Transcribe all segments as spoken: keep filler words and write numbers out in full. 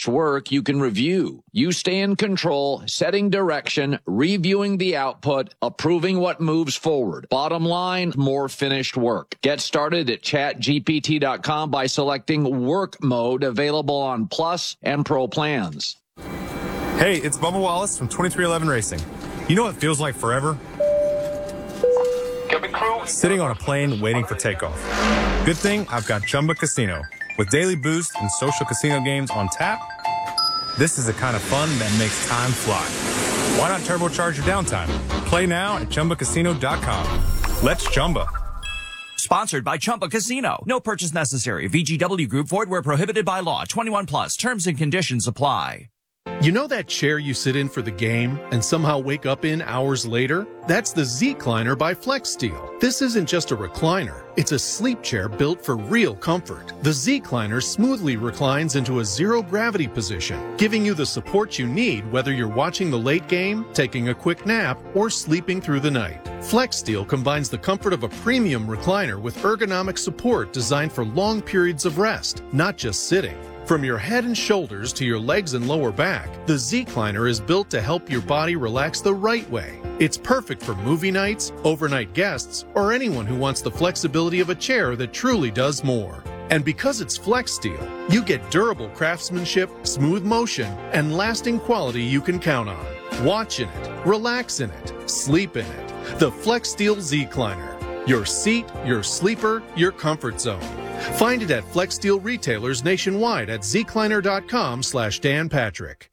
finished work you can review. You stay in control, setting direction, reviewing the output, approving what moves forward. Bottom line, more finished work. Get started at chat G P T dot com by selecting work mode, available on Plus and Pro plans. Hey, it's Bubba Wallace from twenty-three eleven Racing. You know what it feels like forever? Sitting on a plane waiting for takeoff. Good thing I've got Chumba Casino. With daily boost and social casino games on tap, this is the kind of fun that makes time fly. Why not turbocharge your downtime? Play now at Chumba Casino dot com. Let's Chumba. Sponsored by Chumba Casino. No purchase necessary. V G W Group. Void where prohibited by law. twenty-one plus. Terms and conditions apply. You know that chair you sit in for the game and somehow wake up in hours later? That's the Z-Cliner by FlexSteel. This isn't just a recliner. It's a sleep chair built for real comfort. The Z-Cliner smoothly reclines into a zero-gravity position, giving you the support you need whether you're watching the late game, taking a quick nap, or sleeping through the night. FlexSteel combines the comfort of a premium recliner with ergonomic support designed for long periods of rest, not just sitting. From your head and shoulders to your legs and lower back, the Z-Cliner is built to help your body relax the right way. It's perfect for movie nights, overnight guests, or anyone who wants the flexibility of a chair that truly does more. And because it's FlexSteel, you get durable craftsmanship, smooth motion, and lasting quality you can count on. Watch in it, relax in it, sleep in it. The FlexSteel Z-Cliner. Your seat, your sleeper, your comfort zone. Find it at FlexSteel retailers nationwide at zcliner.com slash Dan Patrick.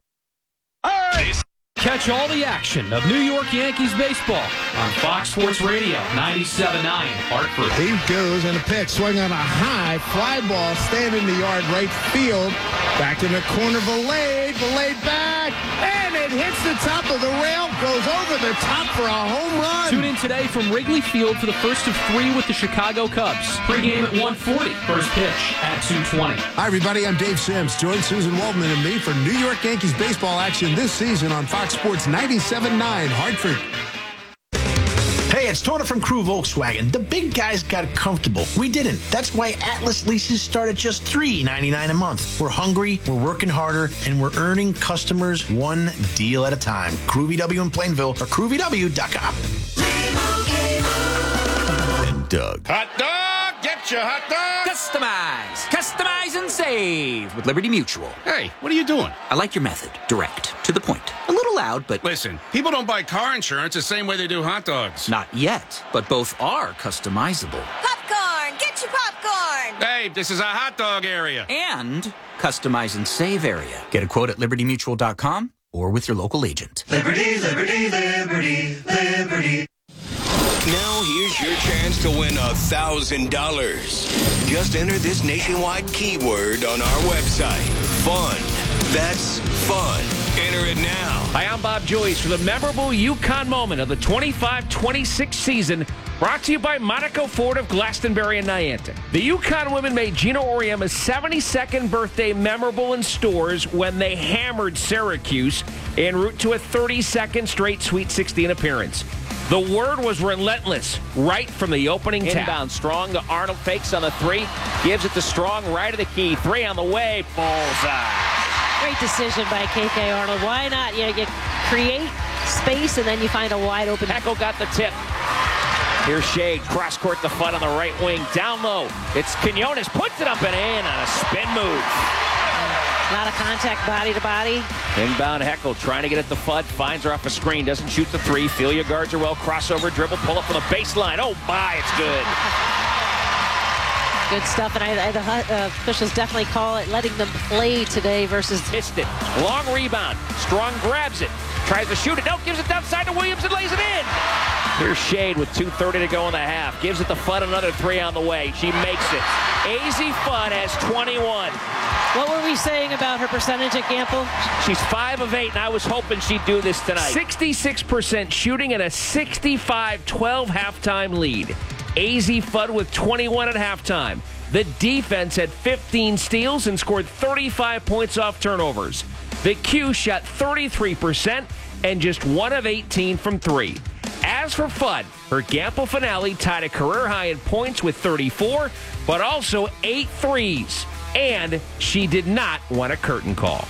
Catch all the action of New York Yankees baseball on Fox Sports Radio, ninety-seven point nine, Hartford. He goes and a pitch, swing on a high fly ball, stand in the yard, right field. Back in the corner, Valade, Valade back, and it hits the top of the rail, goes over the top for a home run. Tune in today from Wrigley Field for the first of three with the Chicago Cubs. Pre-game at one forty, first pitch at two twenty. Hi, everybody, I'm Dave Sims. Join Susan Waldman and me for New York Yankees baseball action this season on Fox Sports ninety-seven point nine, Hartford. Hey, it's Tony from Crew Volkswagen. The big guys got comfortable. We didn't. That's why Atlas leases start at just three ninety-nine a month. We're hungry, we're working harder, and we're earning customers one deal at a time. Crew V W in Plainville or crew v w dot com. And Doug. Hot dog! Get your hot dog! Customize. Customize and save with Liberty Mutual. Hey, what are you doing? I like your method. Direct. To the point. A little loud, but... Listen, people don't buy car insurance the same way they do hot dogs. Not yet, but both are customizable. Popcorn! Get your popcorn! Hey, this is a hot dog area. And customize and save area. Get a quote at liberty mutual dot com or with your local agent. Liberty, liberty, liberty, liberty. Now here's your chance to win a thousand dollars. Just enter this nationwide keyword on our website. Fun. That's fun. Enter it now. Hi, I'm Bob Joyce for the memorable UConn moment of the twenty-five twenty-six season, brought to you by Monaco Ford of Glastonbury and Niantic. The UConn women made Gino Auriemma's seventy-second birthday memorable in stores when they hammered Syracuse en route to a thirty-second straight Sweet sixteen appearance. The word was relentless right from the opening tap. Inbound Strong to Arnold, fakes on the three, gives it to Strong right of the key. Three on the way, bullseye. Great decision by K K Arnold. Why not? You, you create space and then you find a wide open. Heckle got the tip. Here's Shade, cross court the Fudd on the right wing, down low. It's Quinones, puts it up and in on a spin move. A lot of contact body to body. Inbound Heckle trying to get at the Fudd, finds her off a screen, doesn't shoot the three. Filia guards her well, crossover dribble, pull up from the baseline. Oh my, it's good. Good stuff, and I, I, the uh, officials definitely call it letting them play today versus... Missed it. Long rebound. Strong grabs it. Tries to shoot it. No, gives it downside to Williams and lays it in. Here's Shade with two thirty to go in the half. Gives it to Fudd, another three on the way. She makes it. A Z Fudd has twenty-one. What were we saying about her percentage at Gamble? She's five of eight, and I was hoping she'd do this tonight. sixty-six percent shooting and a sixty-five twelve halftime lead. A Z Fudd with twenty-one at halftime. The defense had fifteen steals and scored thirty-five points off turnovers. The Q shot thirty-three percent and just one of eighteen from three. As for Fudd, her Gamble finale tied a career high in points with thirty-four, but also eight threes. And she did not want a curtain call.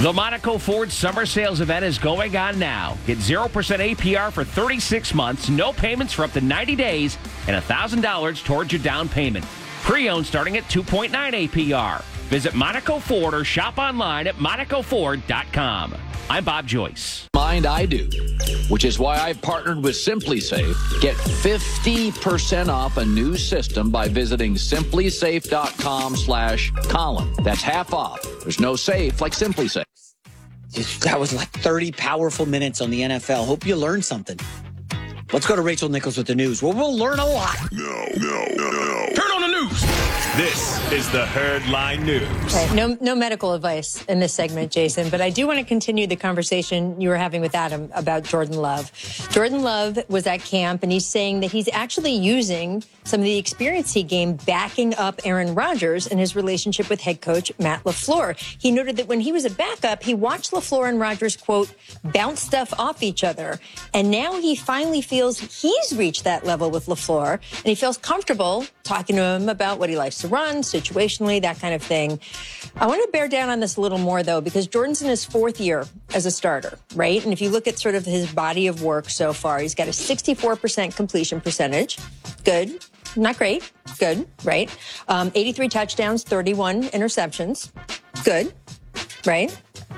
The Monaco Ford Summer Sales Event is going on now. Get zero percent A P R for thirty-six months, no payments for up to ninety days, and one thousand dollars towards your down payment. Pre-owned starting at two point nine A P R. Visit Monaco Ford or shop online at monaco ford dot com. I'm Bob Joyce. Mind I do, which is why I've partnered with SimpliSafe. Get fifty percent off a new system by visiting simplysafe.com slash Colin. That's half off. There's no safe like SimpliSafe. That was like thirty powerful minutes on the N F L. Hope you learned something. Let's go to Rachel Nichols with the news. Well, we'll learn a lot. No, no, no. Turn on the news. This is the Herdline News. Right. No, no medical advice in this segment, Jason, but I do want to continue the conversation you were having with Adam about Jordan Love. Jordan Love was at camp, and he's saying that he's actually using some of the experience he gained backing up Aaron Rodgers in his relationship with head coach Matt LaFleur. He noted that when he was a backup, he watched LaFleur and Rodgers, quote, bounce stuff off each other. And now he finally feels he's reached that level with LaFleur, and he feels comfortable talking to him about what he likes to run, situationally, that kind of thing. I want to bear down on this a little more, though, because Jordan's in his fourth year as a starter, right? And if you look at sort of his body of work so far, he's got a sixty-four percent completion percentage. Good. Not great. Good, right? Um, eighty-three touchdowns, thirty-one interceptions. Good, right?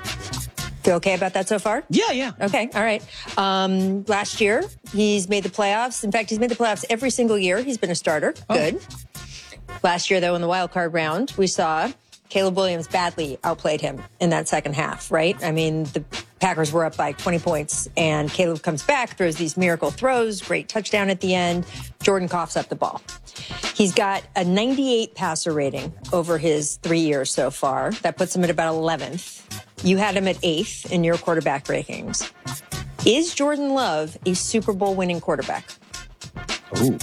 Feel okay about that so far? Yeah, yeah. Okay, all right. Um, last year, he's made the playoffs. In fact, he's made the playoffs every single year. He's been a starter. Oh. Good. Last year, though, in the wild card round, we saw Caleb Williams badly outplayed him in that second half, right? I mean, the Packers were up by twenty points, and Caleb comes back, throws these miracle throws, great touchdown at the end. Jordan coughs up the ball. He's got a ninety-eight passer rating over his three years so far. That puts him at about eleventh. You had him at eighth in your quarterback rankings. Is Jordan Love a Super Bowl winning quarterback? Ooh.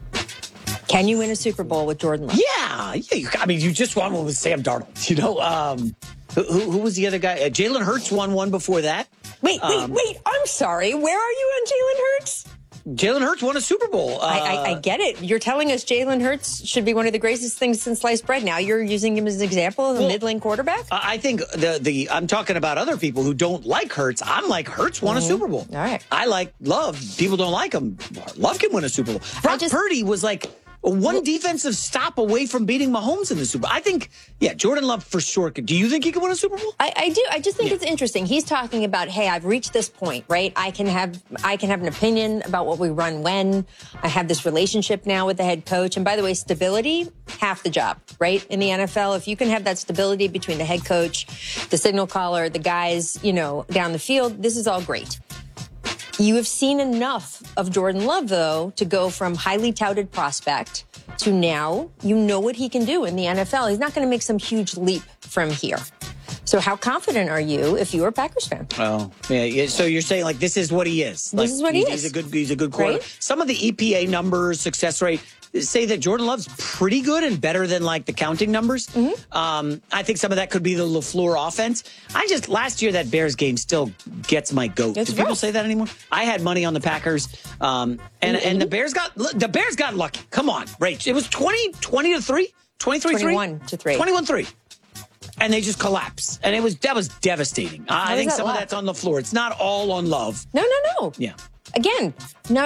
Can you win a Super Bowl with Jordan Love? Yeah, yeah. You, I mean, you just won one with Sam Darnold. You know, um, who, who was the other guy? Uh, Jalen Hurts won one before that. Wait, wait, um, wait. I'm sorry. Where are you on Jalen Hurts? Jalen Hurts won a Super Bowl. Uh, I, I, I get it. You're telling us Jalen Hurts should be one of the greatest things since sliced bread. Now you're using him as an example of a well, middling quarterback? I think the the I'm talking about other people who don't like Hurts. I'm like, Hurts won mm-hmm. a Super Bowl. All right. I like Love. People don't like him. Love can win a Super Bowl. Brock just, Purdy was like one well, defensive stop away from beating Mahomes in the Super Bowl. I think, yeah, Jordan Love for sure. Do you think he can win a Super Bowl? I, I do. I just think yeah. it's interesting. He's talking about, hey, I've reached this point, right? I can have I can have an opinion about what we run when. I have this relationship now with the head coach. And by the way, stability, half the job, right? In the N F L, if you can have that stability between the head coach, the signal caller, the guys, you know, down the field, this is all great. You have seen enough of Jordan Love, though, to go from highly touted prospect to now you know what he can do in the N F L. He's not going to make some huge leap from here. So how confident are you if you're a Packers fan? Oh, yeah. So you're saying, like, this is what he is. Like, this is what he he's, is. He's a good, he's a good quarterback. Right? Some of the E P A numbers, success rate, say that Jordan Love's pretty good and better than, like, the counting numbers. Mm-hmm. Um, I think some of that could be the LaFleur offense. I just, last year, that Bears game still gets my goat. It's Do people rough. say that anymore? I had money on the Packers, um, and, mm-hmm. and the Bears got, the Bears got lucky. Come on, Rach. It was twenty, twenty to three? twenty-three three? twenty-one to three. twenty-one three. And they just collapsed. And it was that was devastating. Uh, I think some luck? of that's on the floor. It's not all on Love. No, no, no. Yeah. Again, no,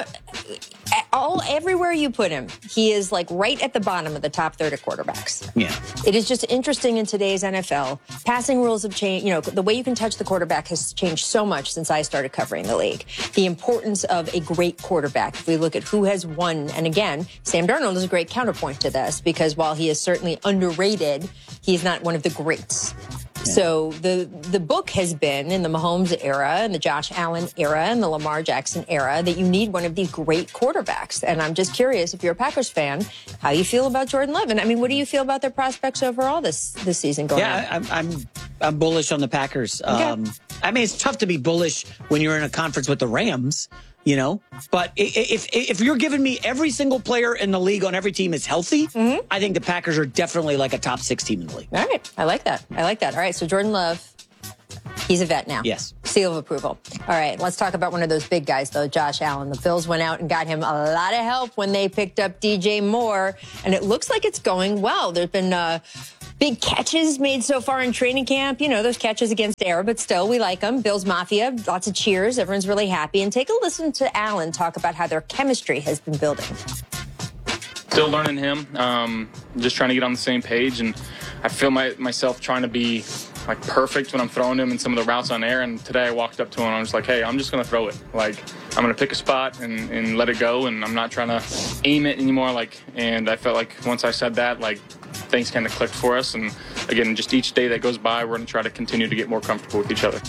all everywhere you put him, he is like right at the bottom of the top third of quarterbacks. Yeah. It is just interesting in today's N F L. Passing rules have changed. You know, the way you can touch the quarterback has changed so much since I started covering the league. The importance of a great quarterback. If we look at who has won, and again, Sam Darnold is a great counterpoint to this because while he is certainly underrated, he is not one of the greats. So the the book has been in the Mahomes era and the Josh Allen era and the Lamar Jackson era that you need one of these great quarterbacks. And I'm just curious, if you're a Packers fan, how you feel about Jordan Love. And I mean, what do you feel about their prospects overall this this season going yeah, on? Yeah, I'm, I'm I'm bullish on the Packers. Okay. Um, I mean, it's tough to be bullish when you're in a conference with the Rams. You know, but if if you're giving me every single player in the league on every team is healthy, mm-hmm. I think the Packers are definitely like a top six team in the league. All right. I like that. I like that. All right. So Jordan Love, he's a vet now. Yes. Seal of approval. All right. Let's talk about one of those big guys, though, Josh Allen. The Bills went out and got him a lot of help when they picked up D J Moore, and it looks like it's going well. There's been uh, Big catches made so far in training camp. You know, those catches against air, but still, we like them. Bills Mafia, lots of cheers. Everyone's really happy. And take a listen to Allen talk about how their chemistry has been building. Still learning him, um, just trying to get on the same page. And I feel my, myself trying to be like perfect when I'm throwing him in some of the routes on air. And today I walked up to him and I was like, hey, I'm just going to throw it. Like, I'm going to pick a spot and, and let it go. And I'm not trying to aim it anymore. Like, and I felt like once I said that, like, things kind of clicked for us. And again, just each day that goes by, we're going to try to continue to get more comfortable with each other.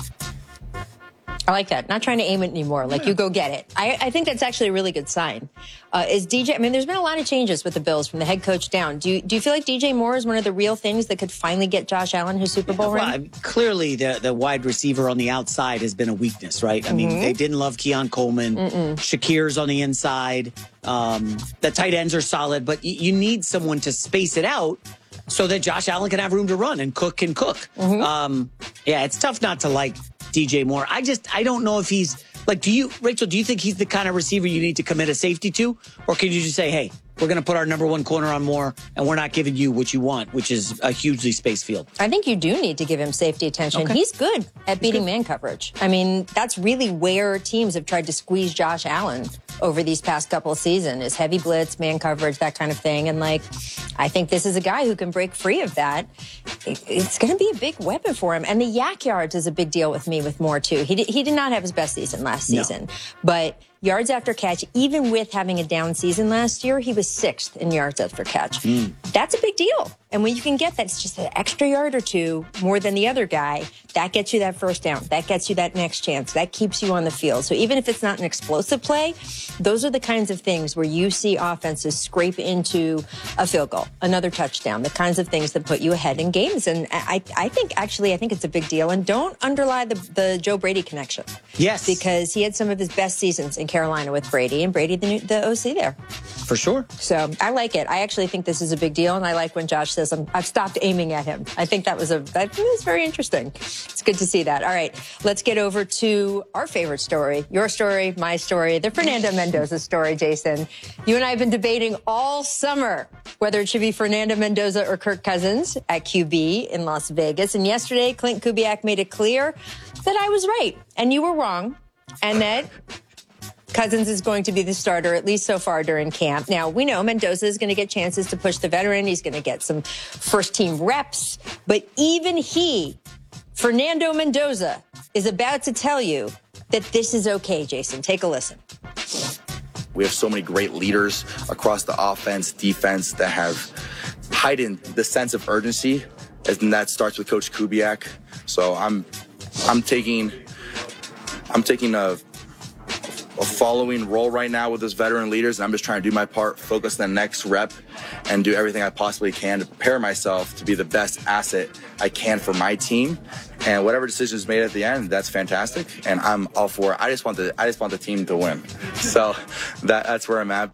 I like that. Not trying to aim it anymore. Like, you go get it. I, I think that's actually a really good sign. Uh, is D J, I mean, there's been a lot of changes with the Bills from the head coach down. Do you, do you feel like D J Moore is one of the real things that could finally get Josh Allen his Super Bowl yeah, ring? Well, I mean, clearly, the, the wide receiver on the outside has been a weakness, right? I mean, Mm-hmm. they didn't love Keon Coleman. Mm-mm. Shakir's on the inside. Um, the tight ends are solid, but y- you need someone to space it out so that Josh Allen can have room to run and Cook can cook. Mm-hmm. Um, yeah, it's tough not to like D J Moore. I just, I don't know if he's, like, do you, Rachel, do you think he's the kind of receiver you need to commit a safety to? Or can you just say, hey, we're going to put our number one corner on Moore and we're not giving you what you want, which is a hugely spaced field? I think you do need to give him safety attention. Okay. He's good at beating man coverage. I mean, that's really where teams have tried to squeeze Josh Allen over these past couple of seasons, is heavy blitz, man coverage, that kind of thing. And, like, I think this is a guy who can break free of that. It, it's going to be a big weapon for him. And the yak yards is a big deal with me with Moore, too. He did, he did not have his best season last No. season. But yards after catch, even with having a down season last year, he was sixth in yards after catch. Mm. That's a big deal. And when you can get that, it's just an extra yard or two more than the other guy. That gets you that first down. That gets you that next chance. That keeps you on the field. So even if it's not an explosive play, those are the kinds of things where you see offenses scrape into a field goal, another touchdown, the kinds of things that put you ahead in games. And I, I think, actually, I think it's a big deal. And don't underlie the, the Joe Brady connection. Yes. Because he had some of his best seasons in Carolina with Brady, and Brady, the, new, the O C there. For sure. So I like it. I actually think this is a big deal, and I like when Josh says, I'm, I've stopped aiming at him. I think that was a that was very interesting. It's good to see that. All right, let's get over to our favorite story, your story, my story, the Fernando Mendoza story, Jason. You and I have been debating all summer whether it should be Fernando Mendoza or Kirk Cousins at Q B in Las Vegas. And yesterday, Clint Kubiak made it clear that I was right and you were wrong, and that Cousins is going to be the starter, at least so far during camp. Now, we know Mendoza is going to get chances to push the veteran. He's going to get some first-team reps. But even he, Fernando Mendoza, is about to tell you that this is okay, Jason. Take a listen. We have so many great leaders across the offense, defense that have heightened the sense of urgency, and that starts with Coach Kubiak. So I'm, I'm taking, I'm taking a. a following role right now with those veteran leaders, and I'm just trying to do my part, focus on the next rep, and do everything I possibly can to prepare myself to be the best asset I can for my team. And whatever decision is made at the end, that's fantastic, and I'm all for it. I just want the I just want the team to win. So that that's where I'm at.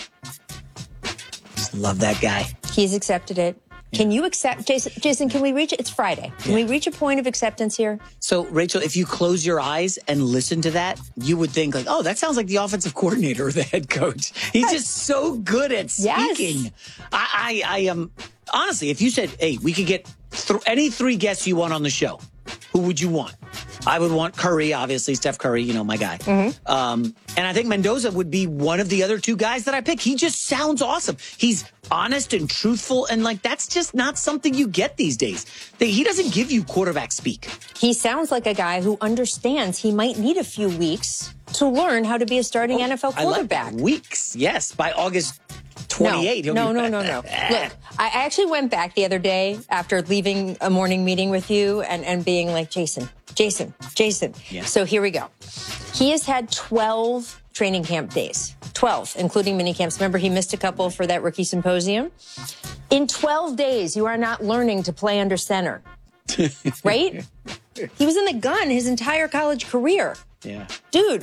Just love that guy. He's accepted it. Can you accept, Jason, Jason, can we reach it? It's Friday. Can Yeah. we reach a point of acceptance here? So, Rachel, if you close your eyes and listen to that, you would think, like, oh, that sounds like the offensive coordinator or the head coach. He's just so good at speaking. Yes. I, I, I am, um, honestly, if you said, hey, we could get th- any three guests you want on the show, who would you want? I would want Curry, obviously, Steph Curry, you know, my guy. Mm-hmm. Um, and I think Mendoza would be one of the other two guys that I pick. He just sounds awesome. He's honest and truthful, and, like, that's just not something you get these days. He doesn't give you quarterback speak. He sounds like a guy who understands he might need a few weeks to learn how to be a starting N F L quarterback. I like that. Weeks, yes. By August twenty-eighth. No, no, no, no, no. Look, I actually went back the other day after leaving a morning meeting with you and, and being like, Jason, Jason, Jason. Yeah. So here we go. He has had twelve training camp days, twelve, including mini camps. Remember, he missed a couple for that rookie symposium. In twelve days, you are not learning to play under center, right? He was in the gun his entire college career. Yeah. Dude,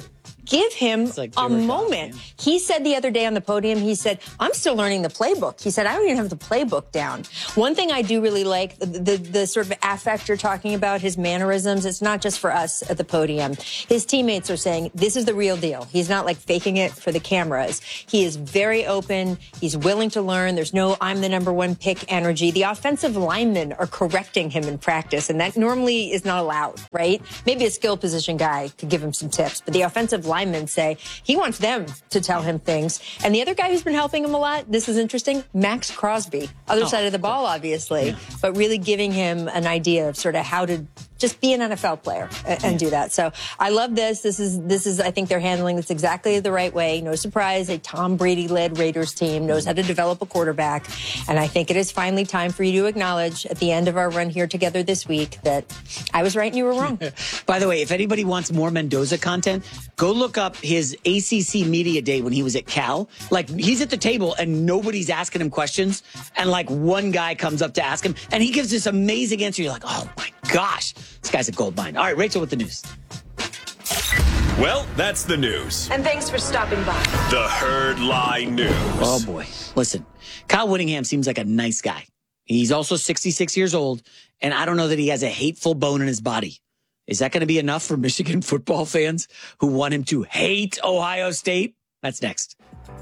give him like a Jared moment. Goff, He said the other day on the podium, he said, I'm still learning the playbook. He said, I don't even have the playbook down. One thing I do really like, the, the, the sort of affect you're talking about, his mannerisms, it's not just for us at the podium. His teammates are saying, this is the real deal. He's not like faking it for the cameras. He is very open. He's willing to learn. There's no I'm the number one pick energy. The offensive linemen are correcting him in practice, and that normally is not allowed, right? Maybe a skill position guy could give him some tips, but the offensive linemen say he wants them to tell him things. And the other guy who's been helping him a lot, this is interesting, Max Crosby, other Oh, side of the ball, obviously, Yeah. but really giving him an idea of sort of how to just be an N F L player and, and do that. So I love this. This is, this is, I think they're handling this exactly the right way. No surprise, a Tom Brady-led Raiders team knows how to develop a quarterback. And I think it is finally time for you to acknowledge at the end of our run here together this week that I was right and you were wrong. By the way, if anybody wants more Mendoza content, go look up his A C C Media Day when he was at Cal. Like, he's at the table and nobody's asking him questions. And like one guy comes up to ask him and he gives this amazing answer. You're like, oh my gosh, this guy's a gold mine. All right, Rachel with the news. Well, that's the news. And thanks for stopping by. The Herd Lie News. Oh boy. Listen, Kyle Whittingham seems like a nice guy. He's also sixty-six years old, and I don't know that he has a hateful bone in his body. Is that going to be enough for Michigan football fans who want him to hate Ohio State? That's next.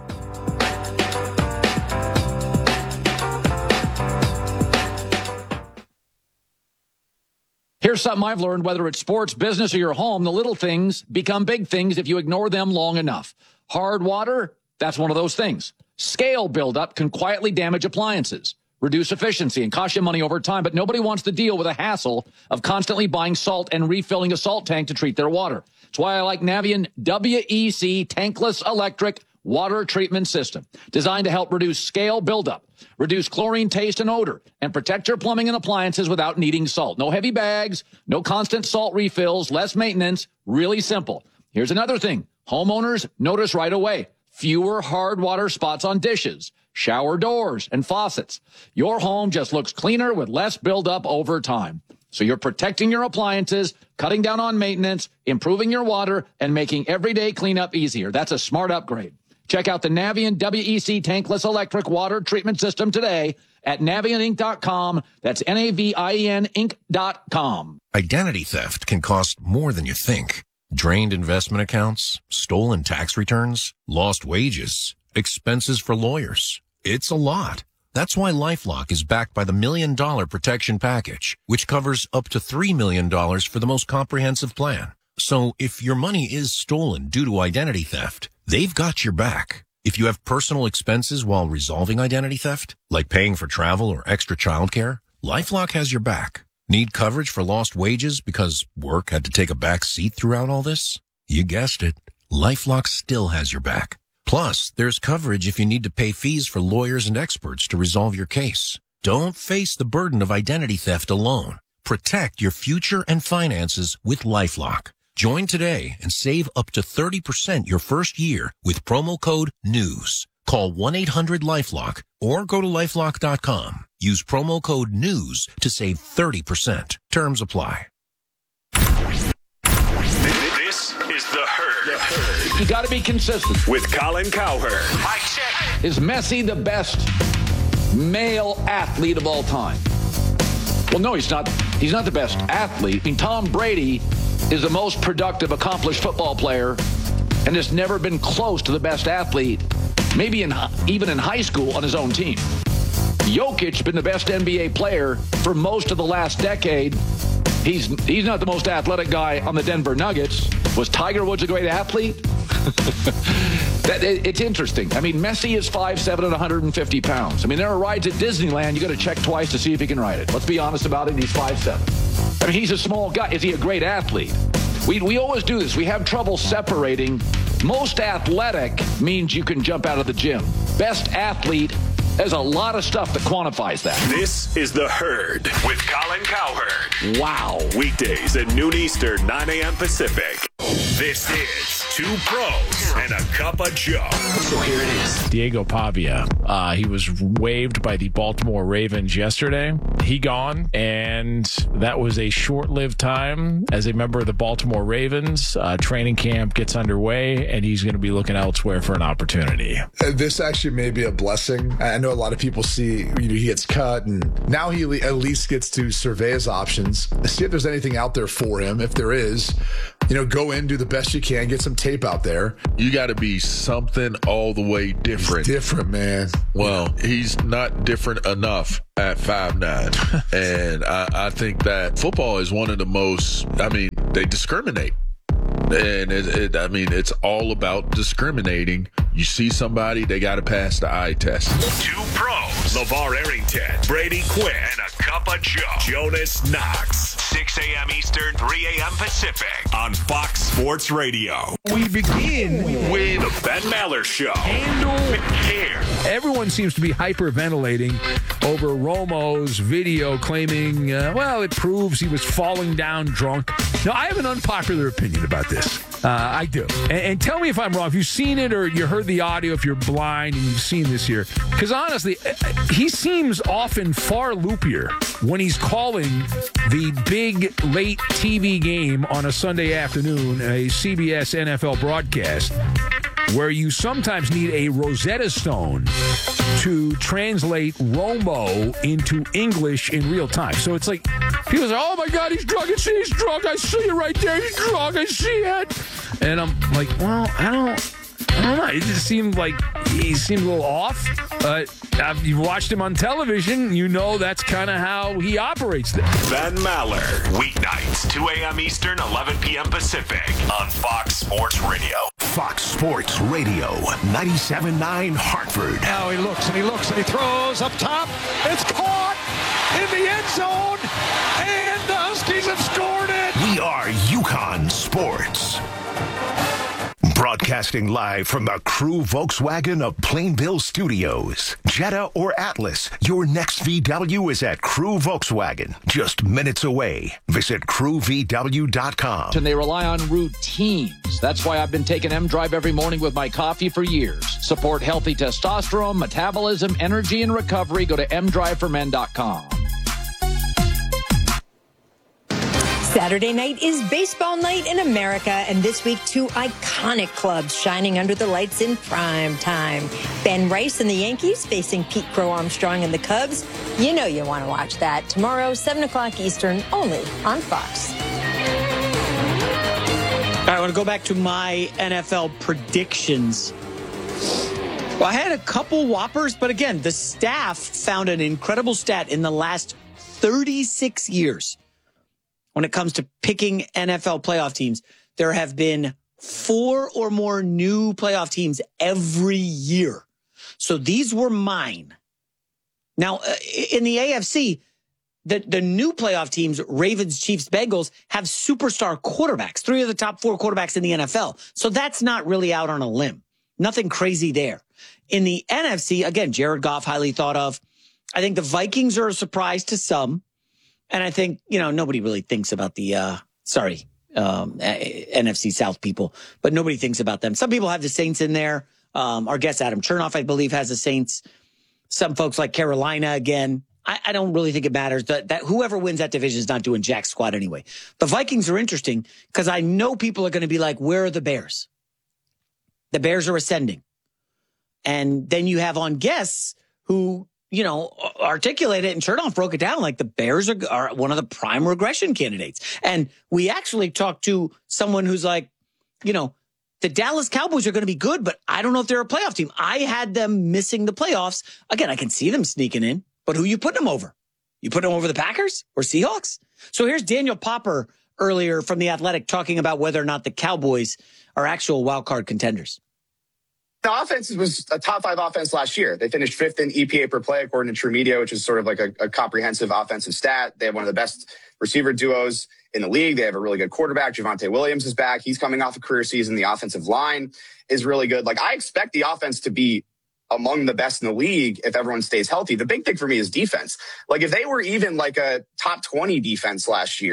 Here's something I've learned, whether it's sports, business, or your home, the little things become big things if you ignore them long enough. Hard water, that's one of those things. Scale buildup can quietly damage appliances, reduce efficiency, and cost you money over time, but nobody wants to deal with the hassle of constantly buying salt and refilling a salt tank to treat their water. That's why I like Navien W E C tankless electric water treatment system, designed to help reduce scale buildup, reduce chlorine taste and odor, and protect your plumbing and appliances without needing salt. No heavy bags, no constant salt refills, less maintenance, really simple. Here's another thing. Homeowners notice right away. Fewer hard water spots on dishes, shower doors, and faucets. Your home just looks cleaner with less buildup over time. So you're protecting your appliances, cutting down on maintenance, improving your water, and making everyday cleanup easier. That's a smart upgrade. Check out the Navien W E C tankless electric water treatment system today at navien inc dot com. That's N A V I E N Inc dot com. Identity theft can cost more than you think. Drained investment accounts, stolen tax returns, lost wages, expenses for lawyers. It's a lot. That's why LifeLock is backed by the Million Dollar Protection Package, which covers up to three million dollars for the most comprehensive plan. So if your money is stolen due to identity theft, they've got your back. If you have personal expenses while resolving identity theft, like paying for travel or extra childcare, LifeLock has your back. Need coverage for lost wages because work had to take a back seat throughout all this? You guessed it. LifeLock still has your back. Plus, there's coverage if you need to pay fees for lawyers and experts to resolve your case. Don't face the burden of identity theft alone. Protect your future and finances with LifeLock. Join today and save up to thirty percent your first year with promo code NEWS. Call one eight hundred LifeLock or go to lifelock dot com. Use promo code NEWS to save thirty percent. Terms apply. This is The Herd. You got to be consistent. With Colin Cowherd. Mike check. Is Messi the best male athlete of all time? Well, no, he's not. He's not the best athlete. I mean, Tom Brady is the most productive, accomplished football player and has never been close to the best athlete, maybe in even in high school on his own team. Jokic been the best N B A player for most of the last decade. He's he's not the most athletic guy on the Denver Nuggets. Was Tiger Woods a great athlete? that, it, it's interesting. I mean, Messi is five seven and one hundred fifty pounds. I mean, there are rides at Disneyland you got to check twice to see if he can ride it. Let's be honest about it. He's five seven. I mean, he's a small guy. Is he a great athlete? We we always do this. We have trouble separating. Most athletic means you can jump out of the gym. Best athlete, there's a lot of stuff that quantifies that. This is The Herd with Colin Cowherd. Wow. Weekdays at noon Eastern, nine a.m. Pacific. This is Two Pros and a Cup of Joe. So here it is. Diego Pavia. Uh, he was waived by the Baltimore Ravens yesterday. He gone, and that was a short-lived time as a member of the Baltimore Ravens. Uh, training camp gets underway, and he's going to be looking elsewhere for an opportunity. This actually may be a blessing. I know a lot of people see, you know, he gets cut, and now he at least gets to survey his options, see if there's anything out there for him. If there is, you know, go in, do the best you can, get some tape out there. You got to be something all the way different. He's different, man. Well, he's not different enough at five nine. And I, I think that football is one of the most, I mean, they discriminate. And it, it, I mean, it's all about discriminating. You see somebody, they got to pass the eye test. Two Pros. LeVar Arrington, Brady Quinn, and a Cup of Joe. Jonas Knox. six a.m. Eastern, three a.m. Pacific on Fox Sports Radio. We begin with the Ben Maller Show. Handle care. Everyone seems to be hyperventilating over Romo's video claiming, uh, well, it proves he was falling down drunk. Now, I have an unpopular opinion about this. Uh, I do. And, and tell me if I'm wrong. If you've seen it or you heard the audio, if you're blind and you've seen this here. Because honestly, he seems often far loopier when he's calling the big late T V game on a Sunday afternoon, a C B S N F L broadcast, where you sometimes need a Rosetta Stone to translate Romo into English in real time. So it's like, people say, oh my God, he's drunk. I see he's drunk. I see it right there. He's drunk. I see it. And I'm like, well, I don't, I don't know. It just seemed like he seemed a little off. But uh, you've watched him on television. You know that's kind of how he operates there. Ben Maller. Weeknights, two a.m. Eastern, eleven p.m. Pacific on Fox Sports Radio. Fox Sports Radio, ninety-seven point nine Hartford. Now he looks and he looks and he throws up top. It's caught in the end zone. And the Huskies have scored it. We are UConn Sports. Broadcasting live from the Crew Volkswagen of Plainville Studios. Jetta or Atlas, your next V W is at Crew Volkswagen, just minutes away. Visit crew v w dot com. And they rely on routines. That's why I've been taking M-Drive every morning with my coffee for years. Support healthy testosterone, metabolism, energy, and recovery. Go to m drive for men dot com. Saturday night is baseball night in America, and this week, two iconic clubs shining under the lights in prime time. Ben Rice and the Yankees facing Pete Crow Armstrong and the Cubs. You know you want to watch that. Tomorrow, seven o'clock Eastern, only on Fox. All right, I want to go back to my N F L predictions. Well, I had a couple whoppers, but again, the staff found an incredible stat in the last thirty-six years. When it comes to picking N F L playoff teams, there have been four or more new playoff teams every year. So these were mine. Now, uh, in the A F C, the, the new playoff teams, Ravens, Chiefs, Bengals, have superstar quarterbacks, three of the top four quarterbacks in the N F L. So that's not really out on a limb. Nothing crazy there. In the N F C, again, Jared Goff, highly thought of. I think the Vikings are a surprise to some. And I think, you know, nobody really thinks about the, uh, sorry, um, N F C South people, but nobody thinks about them. Some people have the Saints in there. Um, our guest Adam Chernoff, I believe, has the Saints. Some folks like Carolina again. I, I don't really think it matters that, that whoever wins that division is not doing jack squat anyway. The Vikings are interesting because I know people are going to be like, where are the Bears? The Bears are ascending. And then you have on guests who, you know, articulate it, and Chernoff broke it down like the Bears are, are one of the prime regression candidates. And we actually talked to someone who's like, you know, the Dallas Cowboys are going to be good, but I don't know if they're a playoff team. I had them missing the playoffs. Again, I can see them sneaking in, but who you putting them over? You putting them over the Packers or Seahawks? So here's Daniel Popper earlier from The Athletic talking about whether or not the Cowboys are actual wild card contenders. The offense was a top five offense last year. They finished fifth in E P A per play, according to TruMedia, which is sort of like a, a comprehensive offensive stat. They have one of the best receiver duos in the league. They have a really good quarterback. Javonte Williams is back. He's coming off a career season. The offensive line is really good. Like, I expect the offense to be among the best in the league if everyone stays healthy. The big thing for me is defense. Like, if they were even like a top twenty defense last year,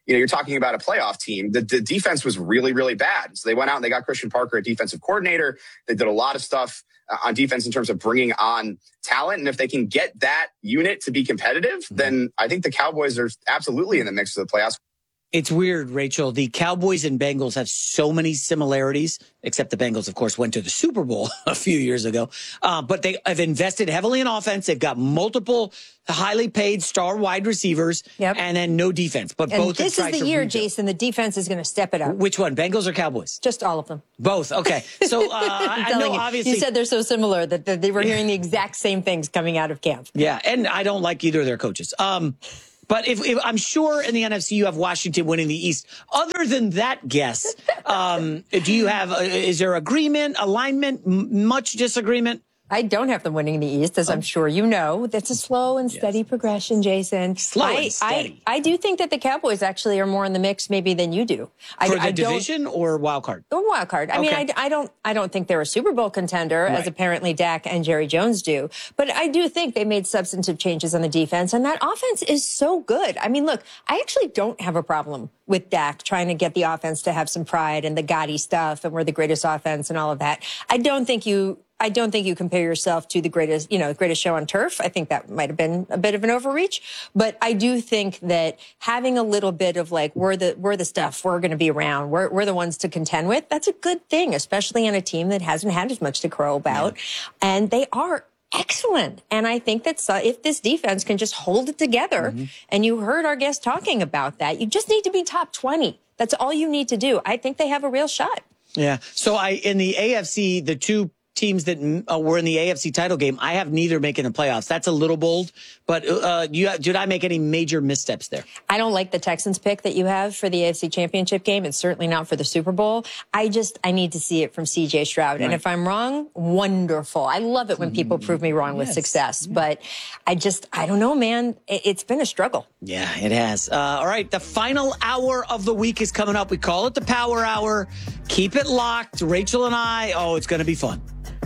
you know, you're talking about a playoff team. The, the defense was really, really bad. So they went out and they got Christian Parker, a defensive coordinator. They did a lot of stuff uh, on defense in terms of bringing on talent. And if they can get that unit to be competitive, then I think the Cowboys are absolutely in the mix of the playoffs. It's weird, Rachel. The Cowboys and Bengals have so many similarities, except the Bengals, of course, went to the Super Bowl a few years ago. Uh, but they have invested heavily in offense. They've got multiple highly paid star wide receivers, yep. and then no defense. But and both this is the year, rebuild. Jason, the defense is going to step it up. Which one, Bengals or Cowboys? Just all of them. Both. Okay. So uh, I know you, obviously you said they're so similar that, that they were hearing the exact same things coming out of camp. Yeah, and I don't like either of their coaches. Um, But if, if I'm sure in the N F C you have Washington winning the East. Other than that guess, um, do you have? Uh, is there agreement, alignment, m- much disagreement? I don't have them winning the East, as oh. I'm sure you know. That's a slow and steady yes. progression, Jason. Slow I, and steady. I, I do think that the Cowboys actually are more in the mix maybe than you do. I, For the I division or wild card? Or wild card. I okay. mean, I, I don't I don't think they're a Super Bowl contender, right. as apparently Dak and Jerry Jones do. But I do think they made substantive changes on the defense, and that offense is so good. I mean, look, I actually don't have a problem with Dak trying to get the offense to have some pride and the Gotti stuff, and we're the greatest offense and all of that. I don't think you... I don't think you compare yourself to the greatest, you know, the greatest show on turf. I think that might have been a bit of an overreach, but I do think that having a little bit of like, we're the, we're the stuff, we're going to be around, we're, we're the ones to contend with. That's a good thing, especially in a team that hasn't had as much to crow about. Yeah. And they are excellent. And I think that so, if this defense can just hold it together, mm-hmm. and you heard our guest talking about that, you just need to be top twenty. That's all you need to do. I think they have a real shot. Yeah. So I, in the A F C, the two teams that uh, were in the A F C title game, I have neither making the playoffs. That's a little bold, but uh, you, did I make any major missteps there? I don't like the Texans pick that you have for the A F C Championship game. It's certainly not for the Super Bowl. I just, I need to see it from C J Stroud. Right. And if I'm wrong, wonderful. I love it when people prove me wrong yes. with success, yeah. but I just, I don't know, man. It, it's been a struggle. Yeah, it has. Uh, all right. The final hour of the week is coming up. We call it the Power Hour. Keep it locked. Rachel and I, oh, it's going to be fun.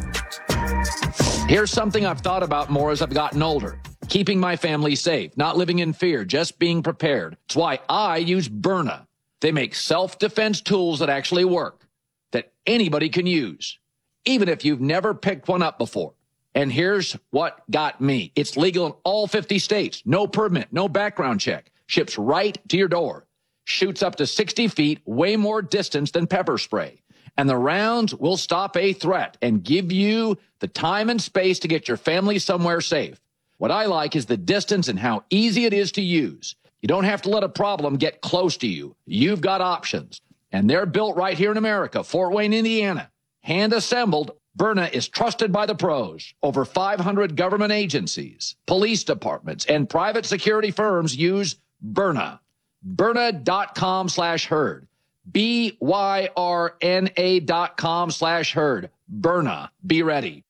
Here's something I've thought about more as I've gotten older. Keeping my family safe, not living in fear, just being prepared. It's why I use Byrna. They make self-defense tools that actually work, that anybody can use, even if you've never picked one up before. And here's what got me. It's legal in all fifty states. No permit, no background check. Ships right to your door. Shoots up to sixty feet, way more distance than pepper spray. And the rounds will stop a threat and give you the time and space to get your family somewhere safe. What I like is the distance and how easy it is to use. You don't have to let a problem get close to you. You've got options. And they're built right here in America, Fort Wayne, Indiana. Hand assembled, Byrna is trusted by the pros. Over five hundred government agencies, police departments, and private security firms use Byrna. Byrna.com slash herd. B Y R N A dot com slash herd. Byrna. Be ready.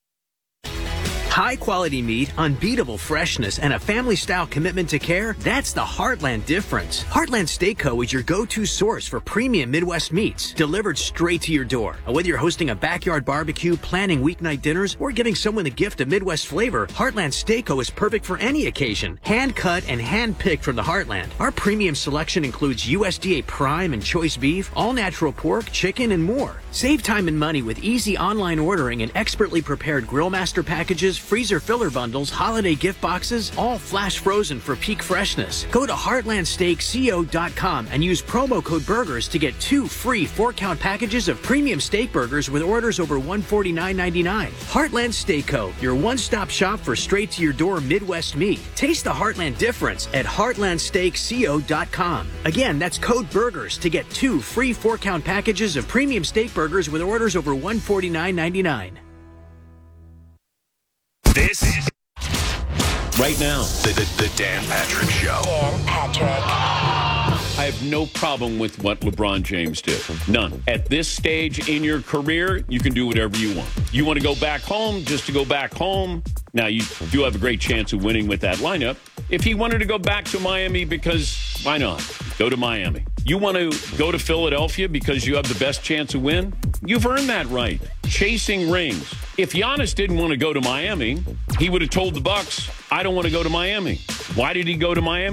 High quality meat, unbeatable freshness, and a family style commitment to care. That's the Heartland difference. Heartland Steak Co. is your go-to source for premium Midwest meats delivered straight to your door. Whether you're hosting a backyard barbecue, planning weeknight dinners, or giving someone the gift of Midwest flavor, Heartland Steak Co. is perfect for any occasion. Hand cut and hand picked from the Heartland. Our premium selection includes U S D A prime and choice beef, all natural pork, chicken, and more. Save time and money with easy online ordering and expertly prepared grill master packages, freezer filler bundles, holiday gift boxes, all flash frozen for peak freshness. Go to heartland steak co dot com and use promo code BURGERS to get two free four-count packages of premium steak burgers with orders over one hundred forty-nine ninety-nine. Heartland Steak Co., your one-stop shop for straight-to-your-door Midwest meat. Taste the Heartland difference at heartland steak co dot com. Again, that's code BURGERS to get two free four-count packages of premium steak burgers with orders over one hundred forty-nine ninety-nine. This is right now the, the, the Dan Patrick Show. Dan Patrick. I have no problem with what LeBron James did. None. At this stage in your career, you can do whatever you want. You want to go back home just to go back home. Now, you do have a great chance of winning with that lineup. If he wanted to go back to Miami, because why not? Go to Miami. You want to go to Philadelphia because you have the best chance to win? You've earned that right. Chasing rings. If Giannis didn't want to go to Miami, he would have told the Bucks, I don't want to go to Miami. Why did he go to Miami?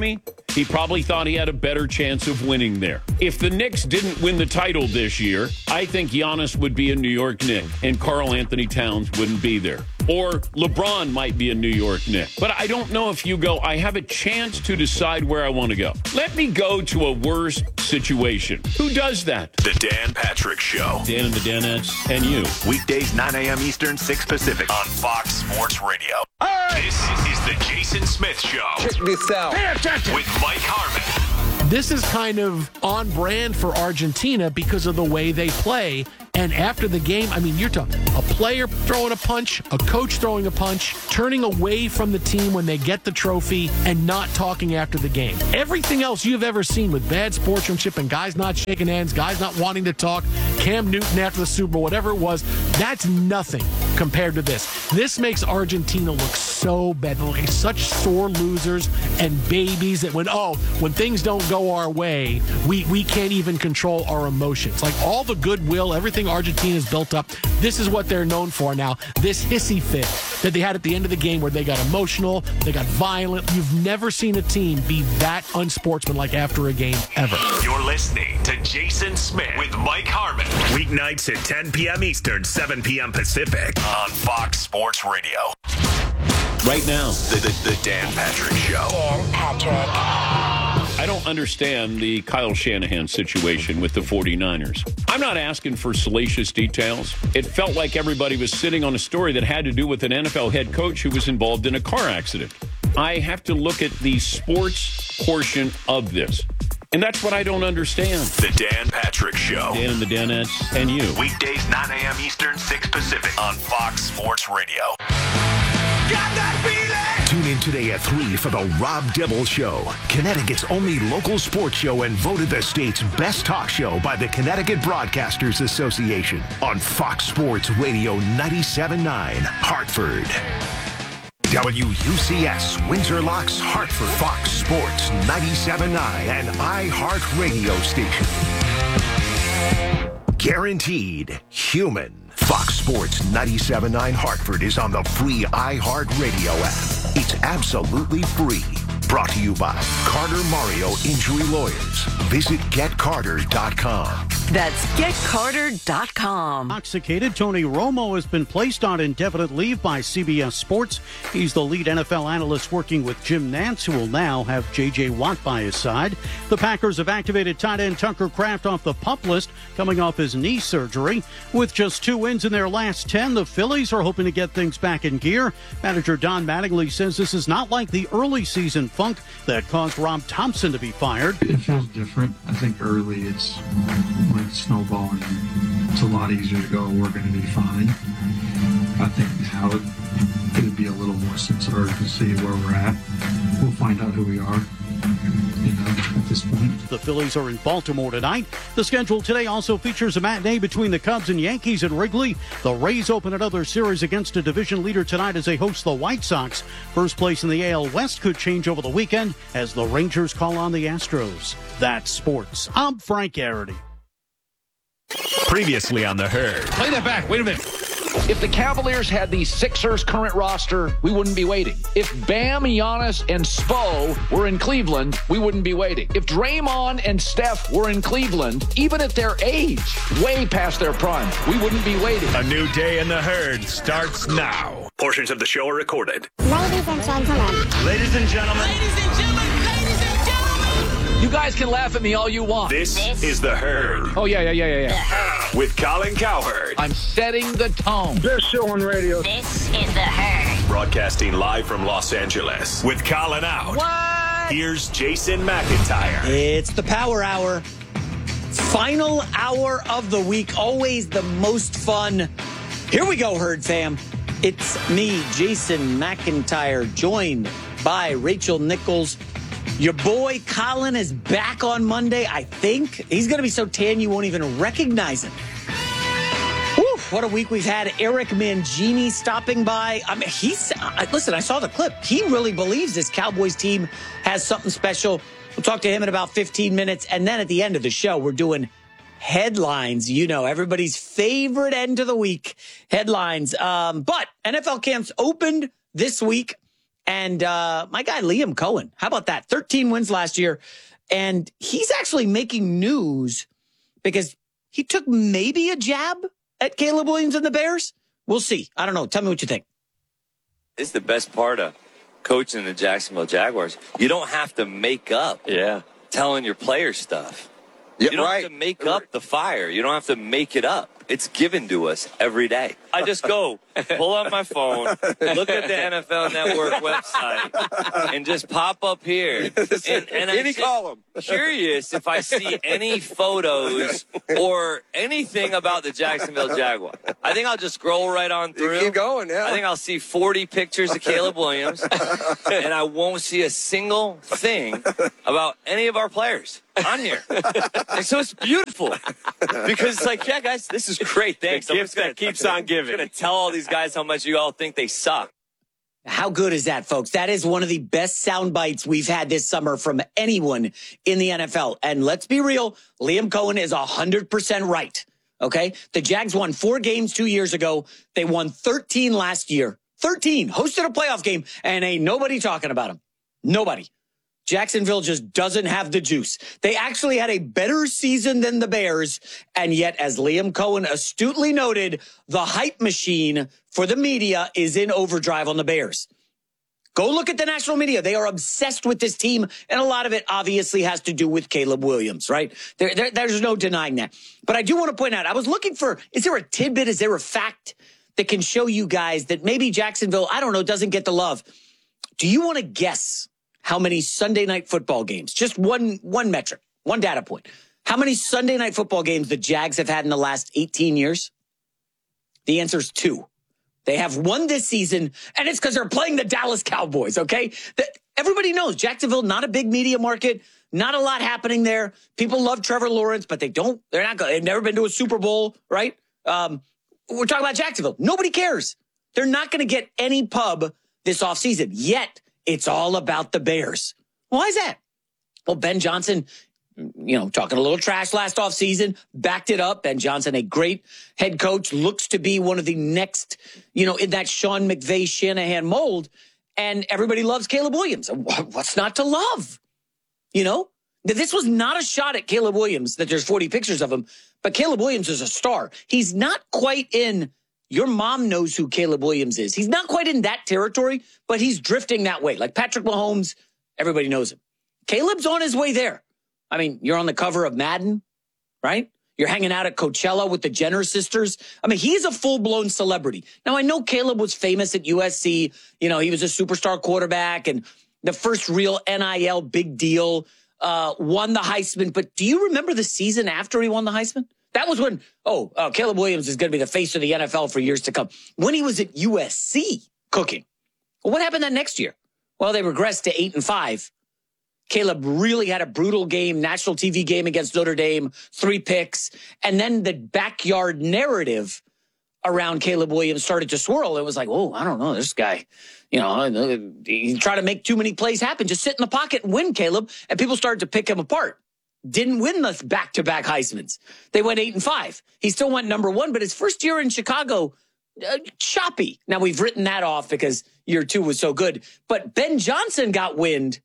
He probably thought he had a better chance of winning there. If the Knicks didn't win the title this year, I think Giannis would be a New York Knick and Karl Anthony Towns wouldn't be there. Or LeBron might be a New York Knick. But I don't know if you go, I have a chance to decide where I want to go. Let me go to a worse situation. Who does that? The Dan Patrick Show. Dan and the Danettes and you. Weekdays, nine a.m. Eastern, six Pacific on Fox Sports Radio. Right. This is the Jason Smith Show. Check this out. Pay attention. With Mike Harmon. This is kind of on brand for Argentina because of the way they play. And after the game, I mean, you're talking a player throwing a punch, a coach throwing a punch, turning away from the team when they get the trophy, and not talking after the game. Everything else you've ever seen with bad sportsmanship and guys not shaking hands, guys not wanting to talk, Cam Newton after the Super Bowl, whatever it was, that's nothing compared to this. This makes Argentina look so bad. They're like such sore losers and babies that when, oh, when things don't go our way, we, we can't even control our emotions. Like all the goodwill, everything Argentina's built up, this is what they're known for now. This hissy fit that they had at the end of the game where they got emotional, they got violent. You've never seen a team be that unsportsmanlike after a game ever. You're listening to Jason Smith with Mike Harmon. Weeknights at ten p.m. Eastern, seven p.m. Pacific on Fox Sports Radio. Right now, the, the, the Dan Patrick Show. Dan Patrick. I don't understand the Kyle Shanahan situation with the 49ers. I'm not asking for salacious details. It felt like everybody was sitting on a story that had to do with an N F L head coach who was involved in a car accident. I have to look at the sports portion of this. And that's what I don't understand. The Dan Patrick Show. Dan and the Danettes and you. Weekdays, nine a.m. Eastern, six Pacific on Fox Sports Radio. Got that feeling? Tune in today at three for the Rob Dibble Show, Connecticut's only local sports show and voted the state's best talk show by the Connecticut Broadcasters Association on Fox Sports Radio ninety-seven point nine, Hartford. W U C S, Windsor Locks, Hartford, Fox Sports ninety-seven point nine, and iHeart Radio station. Guaranteed human. Fox Sports ninety-seven point nine Hartford is on the free iHeart Radio app. It's absolutely free. Brought to you by Carter Mario Injury Lawyers. Visit get carter dot com. That's get carter dot com. Intoxicated, Tony Romo has been placed on indefinite leave by C B S Sports. He's the lead N F L analyst working with Jim Nantz, who will now have J J. Watt by his side. The Packers have activated tight end Tucker Kraft off the PUP list, coming off his knee surgery. With just two wins in their last ten, the Phillies are hoping to get things back in gear. Manager Don Mattingly says this is not like the early season funk that caused Rob Thompson to be fired. It feels different. I think early it's like snowballing. It's a lot easier to go, we're going to be fine. I think now it could be a little more sense of urgency where we're at. We'll find out who we are, you know, at this point. The Phillies are in Baltimore tonight. The schedule today also features a matinee between the Cubs and Yankees at Wrigley. The Rays open another series against a division leader tonight as they host the White Sox. First place in the A L West could change over the weekend as the Rangers call on the Astros. That's sports. I'm Frank Garrity. Previously on The Herd. Play that back. Wait a minute. If the Cavaliers had the Sixers' current roster, we wouldn't be waiting. If Bam, Giannis, and Spo were in Cleveland, we wouldn't be waiting. If Draymond and Steph were in Cleveland, even at their age, way past their prime, we wouldn't be waiting. A new day in The Herd starts now. Portions of the show are recorded. Ladies and gentlemen. Ladies and gentlemen. Ladies and gentlemen. Ladies and gentlemen. You guys can laugh at me all you want. This, this is The Herd. Oh, yeah, yeah, yeah, yeah, yeah. With Colin Cowherd. I'm setting the tone. Best show on radio. This is The Herd. Broadcasting live from Los Angeles. With Colin out. What? Here's Jason McIntyre. It's the Power Hour. Final hour of the week. Always the most fun. Here we go, Herd fam. It's me, Jason McIntyre, joined by Rachel Nichols. Your boy Colin is back on Monday, I think. He's going to be so tan you won't even recognize him. Woo, what a week we've had. Eric Mangini stopping by. I mean, he's, uh, listen, I saw the clip. He really believes this Cowboys team has something special. We'll talk to him in about fifteen minutes. And then at the end of the show, we're doing headlines. You know, everybody's favorite end of the week, headlines. Um, but N F L camps opened this week. And uh, my guy, Liam Cohen, how about that? thirteen wins last year. And he's actually making news because he took maybe a jab at Caleb Williams and the Bears. We'll see. I don't know. Tell me what you think. It's the best part of coaching the Jacksonville Jaguars. You don't have to make up yeah. telling your players stuff. Yeah, you don't right. have to make up the fire. You don't have to make it up. It's given to us every day. I just go, pull up my phone, look at the N F L Network website, and just pop up here. And, and Any column. Curious if I see any photos or anything about the Jacksonville Jaguars. I think I'll just scroll right on through. You keep going, yeah. I think I'll see forty pictures of Caleb Williams, and I won't see a single thing about any of our players on here. And so it's beautiful because it's like, yeah, guys, this is great. Thanks. The gift that keeps on giving. I'm going to tell all these guys how much you all think they suck. How good is that, folks? That is one of the best sound bites we've had this summer from anyone in the N F L. And let's be real, Liam Cohen is one hundred percent right. Okay? The Jags won four games two years ago. They won thirteen last year. thirteen. Hosted a playoff game, and ain't nobody talking about them. Nobody. Jacksonville just doesn't have the juice. They actually had a better season than the Bears, and yet, as Liam Cohen astutely noted, the hype machine for the media is in overdrive on the Bears. Go look at the national media. They are obsessed with this team, and a lot of it obviously has to do with Caleb Williams, right? There, there, there's no denying that. But I do want to point out, I was looking for, is there a tidbit, is there a fact that can show you guys that maybe Jacksonville, I don't know, doesn't get the love? Do you want to guess how many Sunday night football games, just one one metric, one data point, how many Sunday night football games the Jags have had in the last eighteen years? The answer is two. They have one this season, and it's because they're playing the Dallas Cowboys, okay? The, everybody knows Jacksonville, not a big media market, not a lot happening there. People love Trevor Lawrence, but they don't, they're not, they've never been to a Super Bowl, right? Um, we're talking about Jacksonville. Nobody cares. They're not going to get any pub this offseason, yet it's all about the Bears. Why is that? Well, Ben Johnson, you know, talking a little trash last offseason, backed it up. Ben Johnson, a great head coach, looks to be one of the next, you know, in that Sean McVay, Shanahan mold. And everybody loves Caleb Williams. What's not to love? You know, this was not a shot at Caleb Williams that there's forty pictures of him, but Caleb Williams is a star. He's not quite in, your mom knows who Caleb Williams is. He's not quite in that territory, but he's drifting that way. Like Patrick Mahomes, everybody knows him. Caleb's on his way there. I mean, you're on the cover of Madden, right? You're hanging out at Coachella with the Jenner sisters. I mean, he's a full-blown celebrity. Now, I know Caleb was famous at U S C. You know, he was a superstar quarterback and the first real N I L big deal, uh, won the Heisman. But do you remember the season after he won the Heisman? That was when, oh, uh, Caleb Williams is going to be the face of the N F L for years to come. When he was at U S C cooking. Well, what happened that next year? Well, they regressed to eight and five. Caleb really had a brutal game, national T V game against Notre Dame, three picks. And then the backyard narrative around Caleb Williams started to swirl. It was like, oh, I don't know, this guy, you know, he tried to make too many plays happen. Just sit in the pocket and win, Caleb. And people started to pick him apart. Didn't win the back-to-back Heismans. They went eight and five. He still went number one, but his first year in Chicago, uh, choppy. Now, we've written that off because year two was so good. But Ben Johnson got wind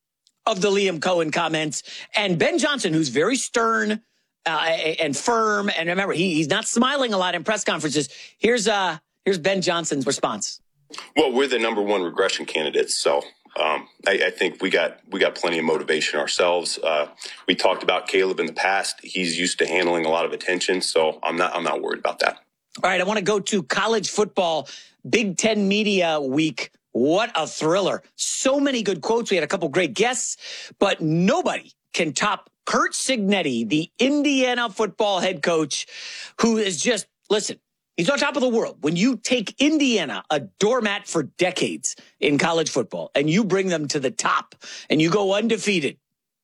of the Liam Cohen comments. And Ben Johnson, who's very stern uh, and firm, and remember, he, he's not smiling a lot in press conferences. Here's uh, here's Ben Johnson's response. Well, we're the number one regression candidates, so um, I, I think we got we got plenty of motivation ourselves. Uh, we talked about Caleb in the past. He's used to handling a lot of attention, so I'm not I'm not worried about that. All right, I want to go to college football, Big Ten Media Week. What a thriller. So many good quotes. We had a couple great guests, but nobody can top Curt Cignetti, the Indiana football head coach, who is just, listen, he's on top of the world. When you take Indiana, a doormat for decades in college football, and you bring them to the top, and you go undefeated,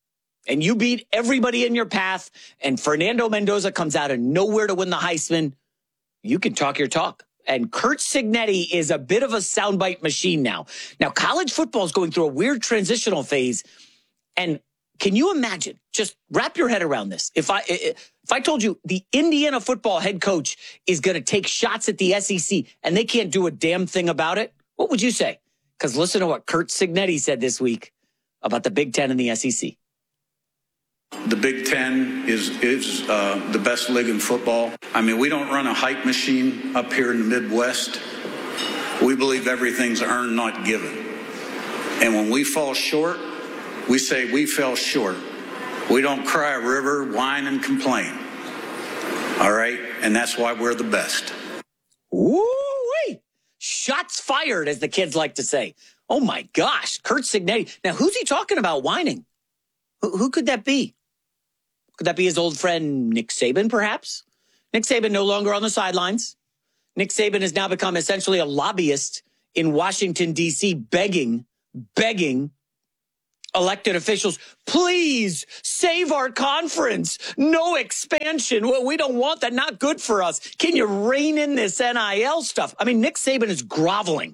and you beat everybody in your path, and Fernando Mendoza comes out of nowhere to win the Heisman, you can talk your talk. And Curt Cignetti is a bit of a soundbite machine now. Now, college football is going through a weird transitional phase. And can you imagine, just wrap your head around this. If I if I told you the Indiana football head coach is going to take shots at the S E C and they can't do a damn thing about it, what would you say? Because listen to what Curt Cignetti said this week about the Big Ten and the S E C. The Big Ten is is uh, the best league in football. I mean, we don't run a hype machine up here in the Midwest. We believe everything's earned, not given. And when we fall short, we say we fell short. We don't cry a river, whine, and complain. All right? And that's why we're the best. Woo-wee! Shots fired, as the kids like to say. Oh, my gosh. Curt Cignetti. Now, who's he talking about whining? Who, who could that be? Could that be his old friend Nick Saban, perhaps? Nick Saban no longer on the sidelines. Nick Saban has now become essentially a lobbyist in Washington, D C, begging, begging elected officials, please save our conference. No expansion. Well, we don't want that. Not good for us. Can you rein in this N I L stuff? I mean, Nick Saban is groveling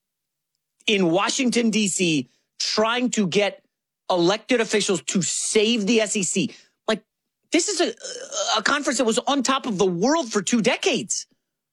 in Washington, D C, trying to get elected officials to save the S E C. Like, this is a, a conference that was on top of the world for two decades.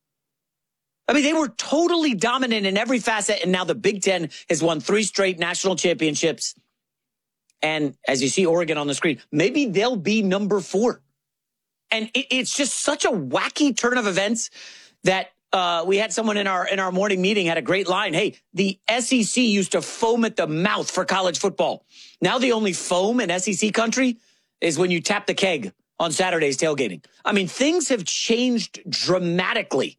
I mean, they were totally dominant in every facet, and now the Big Ten has won three straight national championships. And as you see Oregon on the screen, maybe they'll be number four. And it, it's just such a wacky turn of events that uh, we had someone in our in our morning meeting had a great line. Hey, the S E C used to foam at the mouth for college football. Now the only foam in S E C country is when you tap the keg on Saturday's tailgating. I mean, things have changed dramatically.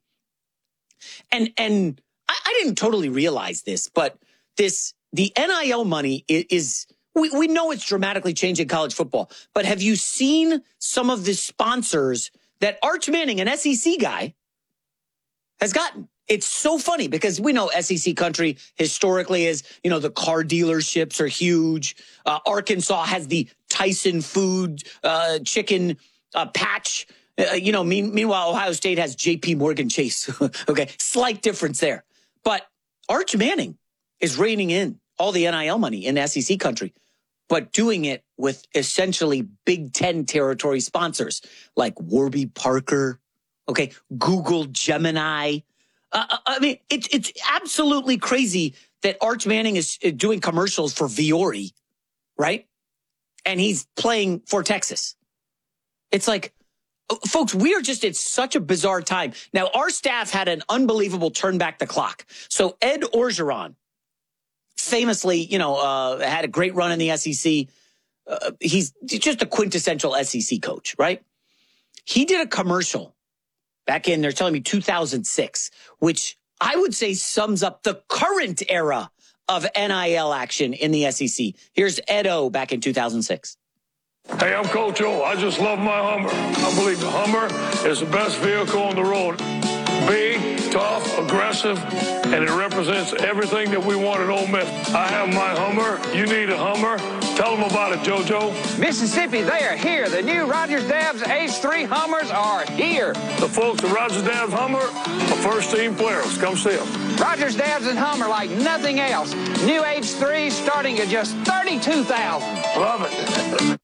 And and I, I didn't totally realize this, but this the N I L money is, is we, we know it's dramatically changing college football. But have you seen some of the sponsors that Arch Manning, an S E C guy, has gotten? It's so funny because we know S E C country historically is, you know, the car dealerships are huge. Uh, Arkansas has the Tyson food uh, chicken uh, patch. Uh, you know, mean, meanwhile, Ohio State has J P Morgan Chase. Okay, slight difference there. But Arch Manning is reining in all the N I L money in S E C country, but doing it with essentially Big Ten territory sponsors like Warby Parker, okay, Google Gemini. Uh, I mean, it's it's absolutely crazy that Arch Manning is doing commercials for Viore, right? And he's playing for Texas. It's like, folks, we are just at such a bizarre time. Now, our staff had an unbelievable turn back the clock. So Ed Orgeron, famously, you know, uh, had a great run in the S E C. Uh, he's just a quintessential S E C coach, right? He did a commercial back in, they're telling me two thousand six, which I would say sums up the current era of N I L action in the S E C. Here's Ed O back in two thousand six. Hey, I'm Coach O. I just love my Hummer. I believe the Hummer is the best vehicle on the road. Big, tough, aggressive, and it represents everything that we want at Ole Miss. I have my Hummer. You need a Hummer. Tell them about it, JoJo. Mississippi, they are here. The new Rogers Dabbs H three Hummers are here. The folks at Rogers Dabbs Hummer are first-team players. Come see them. Rogers Dabbs and Hummer like nothing else. New H three starting at just thirty-two thousand dollars. Love it.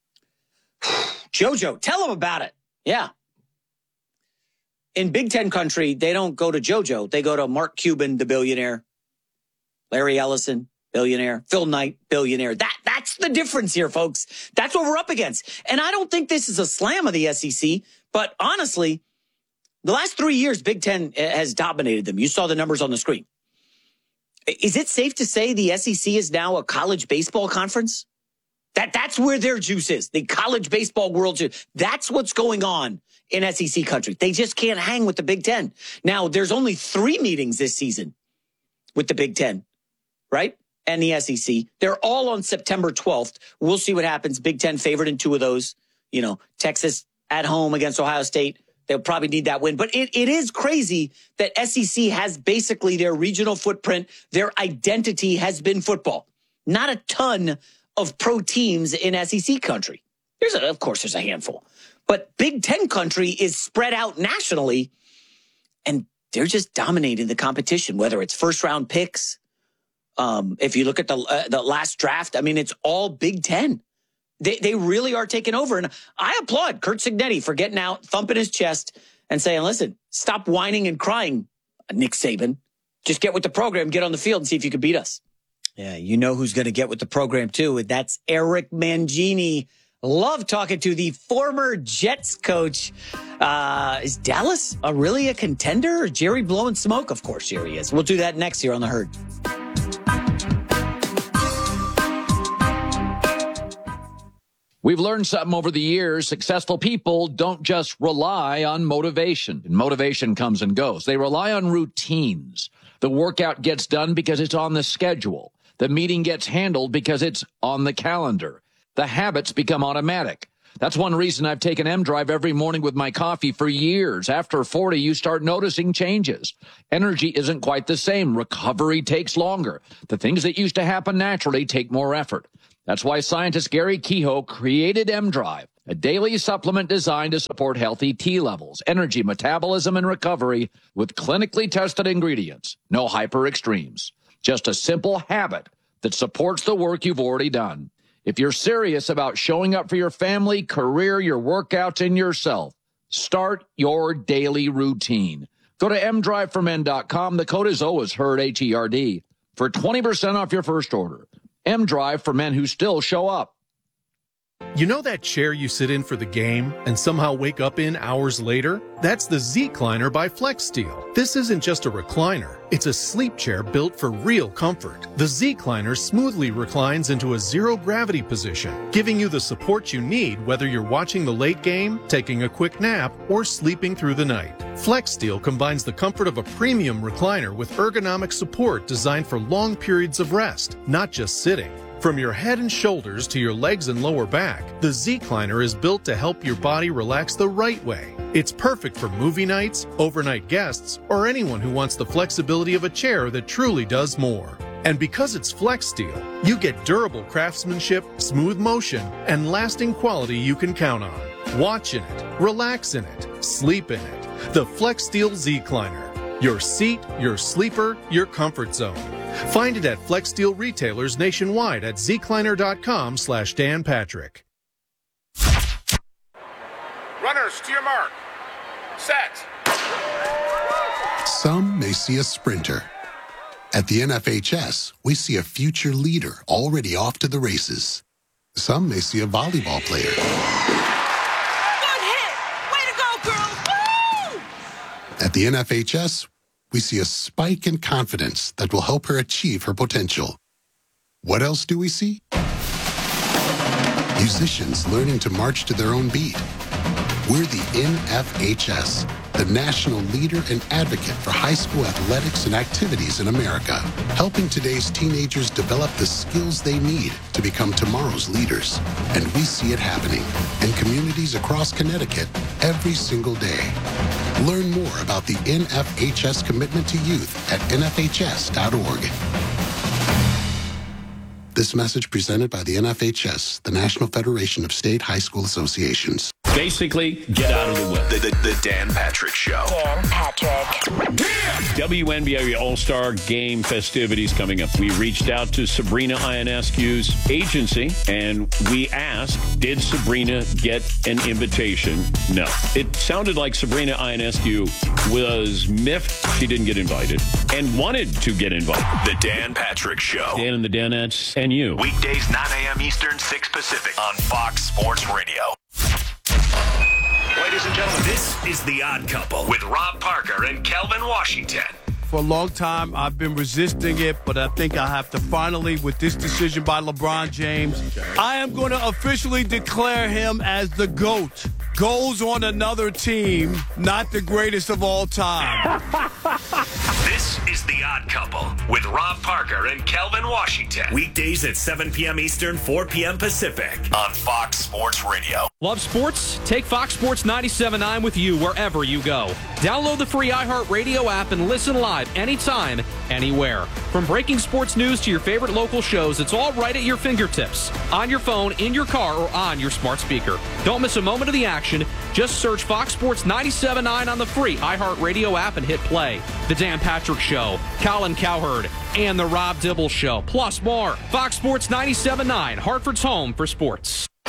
JoJo, tell them about it. Yeah. In Big Ten country, they don't go to JoJo. They go to Mark Cuban, the billionaire. Larry Ellison, billionaire. Phil Knight, billionaire. That That's the difference here, folks. That's what we're up against. And I don't think this is a slam of the S E C, but honestly, the last three years, Big Ten has dominated them. You saw the numbers on the screen. Is it safe to say the S E C is now a college baseball conference? That That's where their juice is, the college baseball world juice. That's what's going on in S E C country. They just can't hang with the Big Ten. Now, there's only three meetings this season with the Big Ten, right? And the S E C. They're all on September twelfth. We'll see what happens. Big Ten favored in two of those. You know, Texas at home against Ohio State. They'll probably need that win. But it, it is crazy that S E C has basically their regional footprint. Their identity has been football. Not a ton of pro teams in S E C country. There's a, of course, there's a handful. But Big Ten country is spread out nationally, and they're just dominating the competition, whether it's first-round picks. Um, if you look at the uh, the last draft, I mean, it's all Big Ten. They they really are taking over. And I applaud Curt Cignetti for getting out, thumping his chest, and saying, listen, stop whining and crying, Nick Saban. Just get with the program, get on the field, and see if you can beat us. Yeah, you know who's going to get with the program, too. That's Eric Mangini. Love talking to the former Jets coach. Uh, is Dallas a really a contender? Or Jerry blowing smoke? Of course, Jerry is. We'll do that next here on The Herd. We've learned something over the years. Successful people don't just rely on motivation. Motivation comes and goes. They rely on routines. The workout gets done because it's on the schedule. The meeting gets handled because it's on the calendar. The habits become automatic. That's one reason I've taken M-Drive every morning with my coffee for years. After forty, you start noticing changes. Energy isn't quite the same. Recovery takes longer. The things that used to happen naturally take more effort. That's why scientist Gary Kehoe created M-Drive, a daily supplement designed to support healthy T levels, energy, metabolism, and recovery with clinically tested ingredients. No hyper extremes. Just a simple habit that supports the work you've already done. If you're serious about showing up for your family, career, your workouts, and yourself, start your daily routine. Go to m drive for men dot com. The code is always HERD, H E R D, for twenty percent off your first order. M-Drive for men who still show up. You know that chair you sit in for the game and somehow wake up in hours later? That's the Z-Cliner by FlexSteel. This isn't just a recliner. It's a sleep chair built for real comfort. The Z-Cliner smoothly reclines into a zero-gravity position, giving you the support you need whether you're watching the late game, taking a quick nap, or sleeping through the night. FlexSteel combines the comfort of a premium recliner with ergonomic support designed for long periods of rest, not just sitting. From your head and shoulders to your legs and lower back, the Z-Cliner is built to help your body relax the right way. It's perfect for movie nights, overnight guests, or anyone who wants the flexibility of a chair that truly does more. And because it's FlexSteel, you get durable craftsmanship, smooth motion, and lasting quality you can count on. Watch in it, relax in it, sleep in it. The FlexSteel Z-Cliner. Your seat, your sleeper, your comfort zone. Find it at FlexSteel retailers nationwide at zcliner.com slash Dan Patrick. Runners to your mark. Set. Some may see a sprinter. At the N F H S, we see a future leader already off to the races. Some may see a volleyball player. Good hit! Way to go, girls! Woo! At the N F H S, we see a spike in confidence that will help her achieve her potential. What else do we see? Musicians learning to march to their own beat. We're the N F H S, the national leader and advocate for high school athletics and activities in America, helping today's teenagers develop the skills they need to become tomorrow's leaders. And we see it happening in communities across Connecticut every single day. Learn more about the N F H S commitment to youth at N F H S dot org. This message presented by the N F H S, the National Federation of State High School Associations. Basically, get out of the way. The, the, the Dan Patrick Show. Dan Patrick. W N B A All-Star Game festivities coming up. We reached out to Sabrina Ionescu's agency, and we asked, did Sabrina get an invitation? No. It sounded like Sabrina Ionescu was miffed she didn't get invited and wanted to get invited. The Dan Patrick Show. Dan and the Danettes and you. Weekdays, nine a.m. Eastern, six Pacific on Fox Sports Radio. Ladies and gentlemen, this is The Odd Couple with Rob Parker and Kelvin Washington. For a long time, I've been resisting it, but I think I have to finally, with this decision by LeBron James, I am going to officially declare him as the GOAT. Goes on another team, not the greatest of all time. This is The Odd Couple with Rob Parker and Kelvin Washington. Weekdays at seven p.m. Eastern, four p.m. Pacific on Fox Sports Radio. Love sports? Take Fox Sports ninety-seven point nine with you wherever you go. Download the free iHeartRadio app and listen live anytime, anywhere. From breaking sports news to your favorite local shows, it's all right at your fingertips. On your phone, in your car, or on your smart speaker. Don't miss a moment of the action. Just search Fox Sports ninety-seven point nine on the free iHeartRadio app and hit play. The Dan Patrick Show, Colin Cowherd, and The Rob Dibble Show, plus more. Fox Sports ninety-seven point nine, Hartford's home for sports.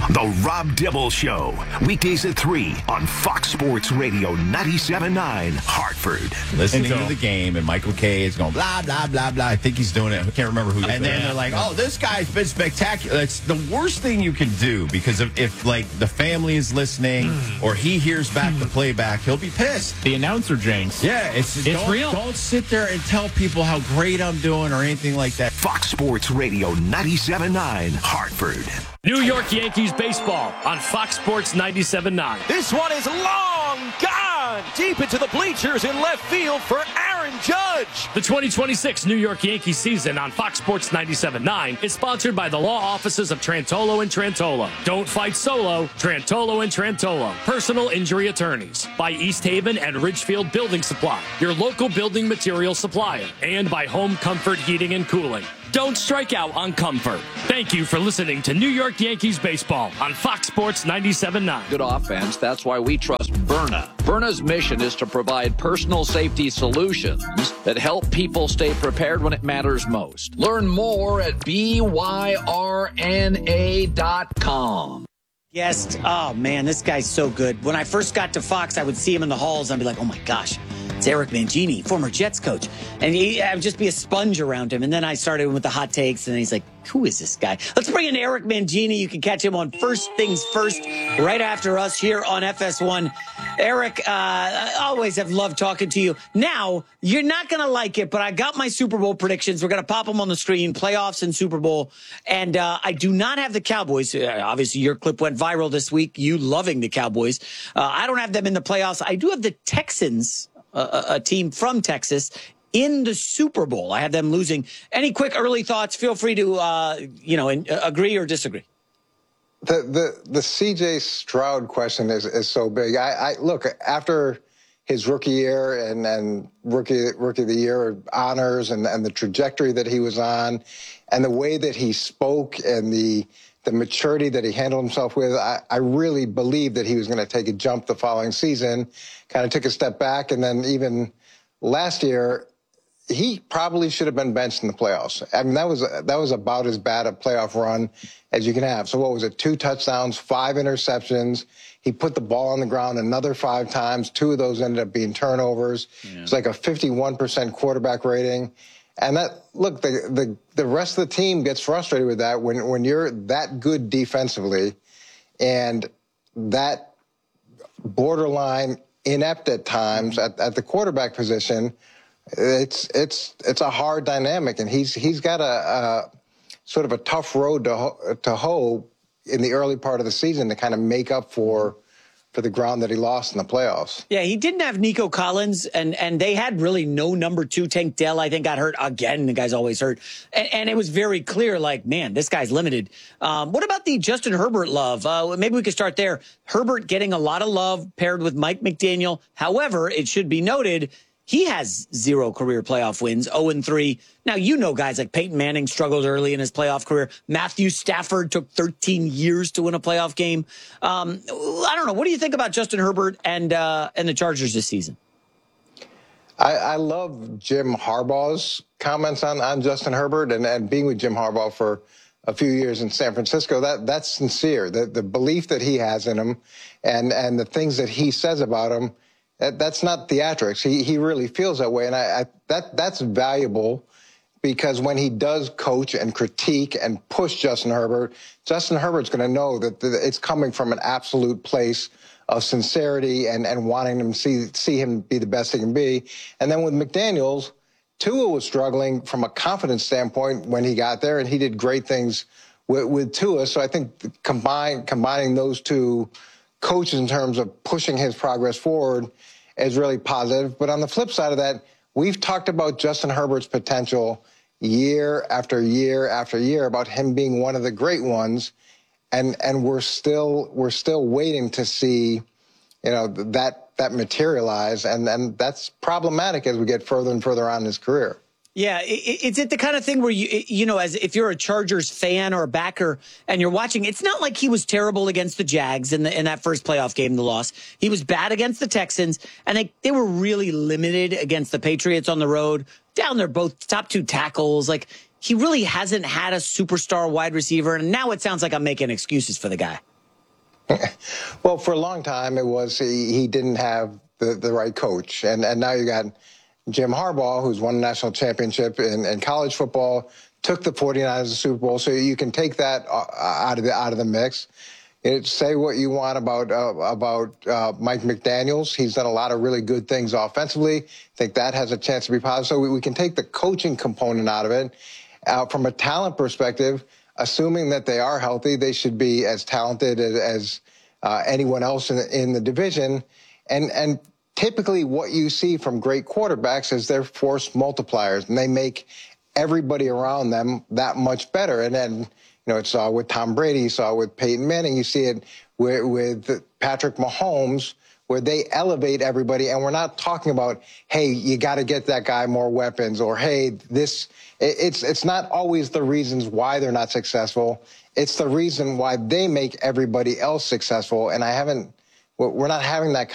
The Rob Dibble Show. Weekdays at three on Fox Sports Radio ninety-seven point nine, Hartford. Listening to the game, and Michael Kay is going blah, blah, blah, blah. I think he's doing it. I can't remember who. And then they're like, oh, this guy's been spectacular. It's the worst thing you can do, because if, if like, the family is listening or he hears back the playback, he'll be pissed. The announcer jinx. Yeah, it's, it's don't, real. Don't sit there and tell people how great I'm doing or anything like that. Fox Sports Radio ninety-seven point nine, Hartford. New York Yankees baseball on Fox Sports ninety-seven point nine. This one is long gone, deep into the bleachers in left field for Aaron Judge. The twenty twenty-six New York Yankees season on Fox Sports ninety-seven point nine is sponsored by the law offices of Trantolo and Trantolo. Don't fight solo, Trantolo and Trantolo. Personal injury attorneys. By East Haven and Ridgefield Building Supply, your local building material supplier. And by Home Comfort Heating and Cooling. Don't strike out on comfort. Thank you for listening to New York Yankees baseball on Fox Sports ninety-seven point nine. Good offense. That's why we trust Byrna. Byrna's mission is to provide personal safety solutions that help people stay prepared when it matters most. Learn more at B Y R N A dot com. Yes. Oh, man, this guy's so good. When I first got to Fox, I would see him in the halls. And I'd be like, oh, my gosh. It's Eric Mangini, former Jets coach. And he, I would just be a sponge around him. And then I started with the hot takes, and he's like, who is this guy? Let's bring in Eric Mangini. You can catch him on First Things First right after us here on F S one. Eric, uh, I always have loved talking to you. Now, you're not going to like it, but I got my Super Bowl predictions. We're going to pop them on the screen, playoffs and Super Bowl. And uh, I do not have the Cowboys. Uh, obviously, your clip went viral this week, you loving the Cowboys. Uh, I don't have them in the playoffs. I do have the Texans, a, a team from Texas, in the Super Bowl. I have them losing. Any quick early thoughts? Feel free to, uh, you know, in, uh, agree or disagree. The the the C J Stroud question is is so big. I, I look after his rookie year and and rookie rookie of the year honors and and the trajectory that he was on, and the way that he spoke and the the maturity that he handled himself with. I, I really believed that he was going to take a jump the following season. Kind of took a step back, and then even last year, he probably should have been benched in the playoffs. I mean, that was that was about as bad a playoff run as you can have. So what was it? Two touchdowns, five interceptions. He put the ball on the ground another five times. Two of those ended up being turnovers. Yeah. It's like a fifty-one percent quarterback rating. And that, look, the, the the rest of the team gets frustrated with that when when you're that good defensively and that borderline inept at times at, at the quarterback position. It's it's it's a hard dynamic, and he's he's got a, a sort of a tough road to ho- to hoe in the early part of the season to kind of make up for for the ground that he lost in the playoffs. Yeah, he didn't have Nico Collins, and and they had really no number two. Tank Dell, I think, got hurt again. The guy's always hurt, and, and it was very clear, like, man, this guy's limited. Um, what about the Justin Herbert love? Uh, maybe we could start there. Herbert getting a lot of love paired with Mike McDaniel. However, it should be noted, he has zero career playoff wins, oh and three. Now, you know guys like Peyton Manning struggled early in his playoff career. Matthew Stafford took thirteen years to win a playoff game. Um, I don't know. What do you think about Justin Herbert and uh, and the Chargers this season? I, I love Jim Harbaugh's comments on, on Justin Herbert and, and being with Jim Harbaugh for a few years in San Francisco. That that's sincere. The, the belief that he has in him and, and the things that he says about him, That, that's not theatrics. He he really feels that way, and I, I that that's valuable because when he does coach and critique and push Justin Herbert, Justin Herbert's going to know that the, it's coming from an absolute place of sincerity and and wanting him to see see him be the best he can be. And then with McDaniels, Tua was struggling from a confidence standpoint when he got there, and he did great things with, with Tua. So I think combine combining those two coaches in terms of pushing his progress forward is really positive. But on the flip side of that, we've talked about Justin Herbert's potential year after year after year about him being one of the great ones, and and we're still we're still waiting to see, you know, that that materialize, and and that's problematic as we get further and further on in his career. Yeah, is it the kind of thing where, you you know, as if you're a Chargers fan or a backer and you're watching, it's not like he was terrible against the Jags in the in that first playoff game, the loss. He was bad against the Texans, and they, they were really limited against the Patriots on the road. Down there, both top two tackles. Like, he really hasn't had a superstar wide receiver, and now it sounds like I'm making excuses for the guy. Well, for a long time, it was he, he didn't have the, the right coach. And, and now you got Jim Harbaugh, who's won a national championship in, in college football, took the forty-niners to the Super Bowl. So you can take that out of the, out of the mix. It, say what you want about uh, about uh, Mike McDaniels. He's done a lot of really good things offensively. I think that has a chance to be positive. So we, we can take the coaching component out of it. Uh, from a talent perspective, assuming that they are healthy, they should be as talented as, as uh, anyone else in the, in the division. And and typically what you see from great quarterbacks is they're force multipliers, and they make everybody around them that much better. And then, you know, it's uh, with Tom Brady, you saw it with Peyton Manning, you see it with, with Patrick Mahomes, where they elevate everybody. And we're not talking about, hey, you got to get that guy more weapons, or, hey, this, it's, it's not always the reasons why they're not successful. It's the reason why they make everybody else successful. And I haven't, we're not having that